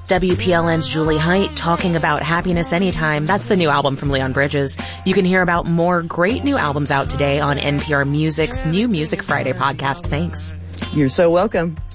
WPLN's Julie Height talking about Happiness Anytime. That's the new album from Leon Bridges. You can hear about more great new albums out today on NPR Music's New Music Friday podcast. Thanks. You're so welcome.